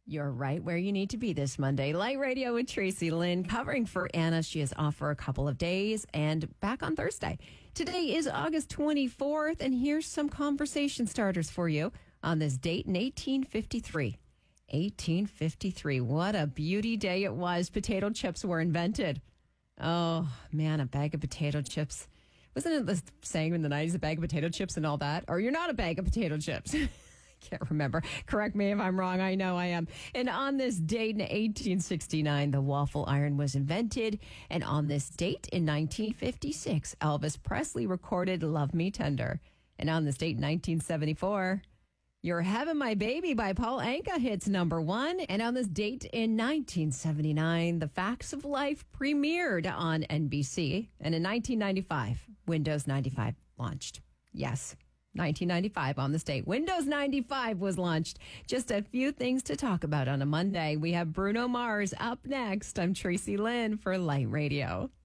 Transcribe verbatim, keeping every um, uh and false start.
You're right where you need to be this Monday. Light Radio with Tracy Lynn, covering for Anna. She is off for a couple of days and back on Thursday. Today is August twenty-fourth, and here's some conversation starters for you on this date in eighteen fifty-three. eighteen fifty-three. What a beauty day it was. Potato chips were invented. Oh, man, a bag of potato chips. Wasn't it the saying in the nineties, a bag of potato chips and all that? Or you're not a bag of potato chips. Can't remember. Correct me if I'm wrong. I know I am. And on this date in eighteen sixty-nine, the waffle iron was invented. And on this date in nineteen fifty-six, Elvis Presley recorded Love Me Tender. And on this date in nineteen seventy-four, You're Having My Baby by Paul Anka hits number one. And on this date in nineteen seventy-nine, The Facts of Life premiered on N B C. And in nineteen ninety-five, Windows ninety-five launched. Yes. nineteen ninety-five on this date. Windows ninety-five was launched. Just a few things to talk about on a Monday. We have Bruno Mars up next. I'm Tracy Lynn for Light Radio.